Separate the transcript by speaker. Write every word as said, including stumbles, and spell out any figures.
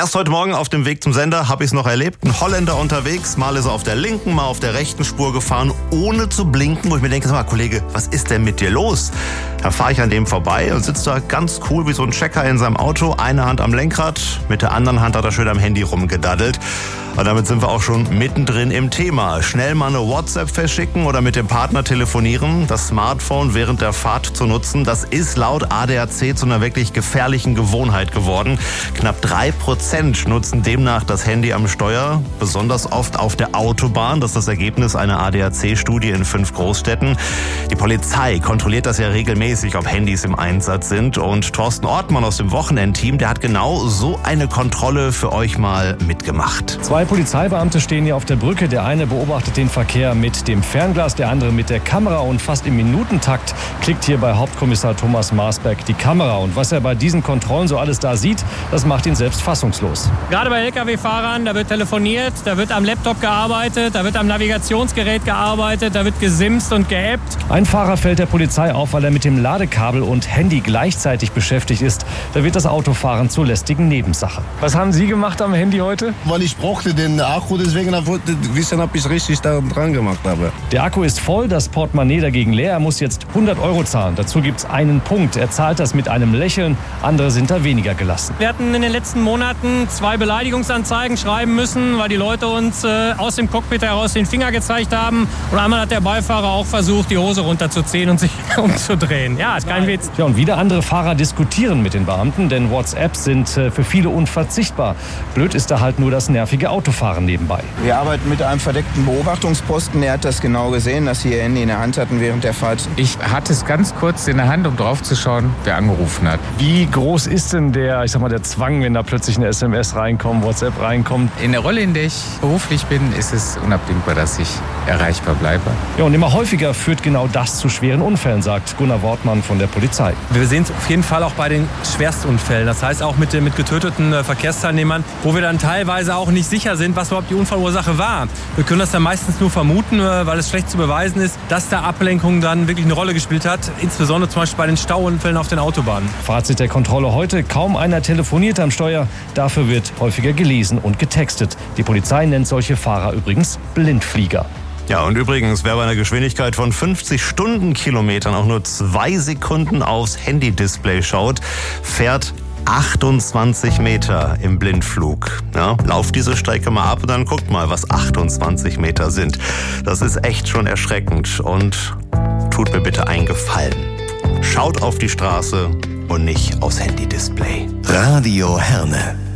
Speaker 1: Erst heute Morgen auf dem Weg zum Sender habe ich es noch erlebt. Ein Holländer unterwegs, mal ist er auf der linken, mal auf der rechten Spur gefahren, ohne zu blinken. Wo ich mir denke, sag mal, Kollege, was ist denn mit dir los? Da fahre ich an dem vorbei und sitze da ganz cool wie so ein Checker in seinem Auto. Eine Hand am Lenkrad, mit der anderen Hand hat er schön am Handy rumgedaddelt. Und damit sind wir auch schon mittendrin im Thema. Schnell mal eine WhatsApp verschicken oder mit dem Partner telefonieren. Das Smartphone während der Fahrt zu nutzen, das ist laut A D A C zu einer wirklich gefährlichen Gewohnheit geworden. Knapp drei Prozent nutzen demnach das Handy am Steuer, besonders oft auf der Autobahn. Das ist das Ergebnis einer A D A C-Studie in fünf Großstädten. Die Polizei kontrolliert das ja regelmäßig, ob Handys im Einsatz sind. Und Thorsten Ortmann aus dem Wochenendteam, der hat genau so eine Kontrolle für euch mal mitgemacht.
Speaker 2: Zwei Polizeibeamte stehen hier auf der Brücke. Der eine beobachtet den Verkehr mit dem Fernglas, der andere mit der Kamera. Und fast im Minutentakt klickt hier bei Hauptkommissar Thomas Marsberg die Kamera. Und was er bei diesen Kontrollen so alles da sieht, das macht ihn selbst fassungslos.
Speaker 3: Gerade bei L K W-Fahrern, da wird telefoniert, da wird am Laptop gearbeitet, da wird am Navigationsgerät gearbeitet, da wird gesimst und geappt.
Speaker 2: Ein Fahrer fällt der Polizei auf, weil er mit dem Ladekabel und Handy gleichzeitig beschäftigt ist. Da wird das Autofahren zur lästigen Nebensache. Was haben Sie gemacht am Handy heute?
Speaker 4: Weil ich brauchte den Akku, deswegen wollte ich wissen, ob ich es richtig da dran gemacht habe.
Speaker 2: Der Akku ist voll, das Portemonnaie dagegen leer. Er muss jetzt hundert Euro zahlen. Dazu gibt es einen Punkt. Er zahlt das mit einem Lächeln. Andere sind da weniger gelassen.
Speaker 3: Wir hatten in den letzten Monaten zwei Beleidigungsanzeigen schreiben müssen, weil die Leute uns äh, aus dem Cockpit heraus den Finger gezeigt haben. Und einmal hat der Beifahrer auch versucht, die Hose runterzuziehen und sich umzudrehen. Ja, ist kein Witz.
Speaker 2: Ja, und wieder andere Fahrer diskutieren mit den Beamten, denn WhatsApps sind äh, für viele unverzichtbar. Blöd ist da halt nur das nervige Autofahren nebenbei.
Speaker 5: Wir arbeiten mit einem verdeckten Beobachtungsposten. Er hat das genau gesehen, dass sie ihr Handy in der Hand hatten während der Fahrt.
Speaker 6: Ich hatte es ganz kurz in der Hand, um drauf zu schauen, wer angerufen hat.
Speaker 2: Wie groß ist denn der, ich sag mal, der Zwang, wenn da plötzlich eine S M S reinkommt, WhatsApp reinkommt?
Speaker 6: In der Rolle, in der ich beruflich bin, ist es unabdingbar, dass ich erreichbar bleibe.
Speaker 2: Ja, und immer häufiger führt genau das zu schweren Unfällen, sagt Gunnar Wortmann von der Polizei.
Speaker 7: Wir sehen es auf jeden Fall auch bei den Schwerstunfällen. Das heißt auch mit, mit getöteten äh, Verkehrsteilnehmern, wo wir dann teilweise auch nicht sicher sind, was überhaupt die Unfallursache war. Wir können das dann meistens nur vermuten, äh, weil es schlecht zu beweisen ist, dass da Ablenkung dann wirklich eine Rolle gespielt hat. Insbesondere zum Beispiel bei den Stauunfällen auf den Autobahnen.
Speaker 2: Fazit der Kontrolle heute: Kaum einer telefoniert am Steuer. Dafür wird häufiger gelesen und getextet. Die Polizei nennt solche Fahrer übrigens Blindflieger.
Speaker 1: Ja, und übrigens, wer bei einer Geschwindigkeit von fünfzig Stundenkilometern auch nur zwei Sekunden aufs Handy-Display schaut, fährt achtundzwanzig Meter im Blindflug. Ja, lauft diese Strecke mal ab und dann guckt mal, was achtundzwanzig Meter sind. Das ist echt schon erschreckend. Und tut mir bitte einen Gefallen. Schaut auf die Straße und nicht aufs Handy-Display.
Speaker 8: Radio Herne.